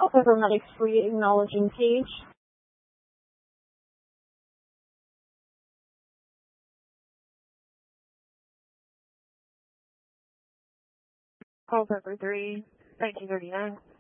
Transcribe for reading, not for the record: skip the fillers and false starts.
Paramedics free acknowledging page. Call Pepper 3, 1939.